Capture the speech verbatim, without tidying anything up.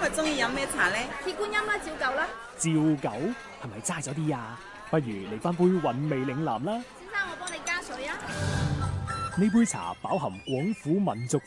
日中意飲咩茶咧？ 鐵觀音啦，照舊啦。 照舊係咪齋咗啲啊？不如嚟翻杯韻味嶺南啦。 先生，我幫你加水啊。 呢杯茶飽含廣府民族